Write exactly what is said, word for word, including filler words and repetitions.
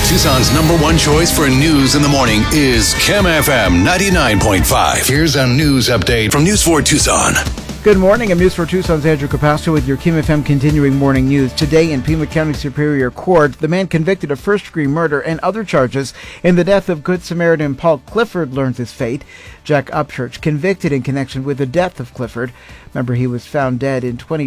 Tucson's number one choice for news in the morning is Chem F M ninety-nine point five. Here's a news update from News four Tucson. Good morning. I'm News four Tucson's Andrew Capasto with your Chem F M continuing morning news. Today in Pima County Superior Court, the man convicted of first-degree murder and other charges in the death of Good Samaritan Paul Clifford learns his fate. Jack Upchurch convicted in connection with the death of Clifford. Remember, he was found dead in twenty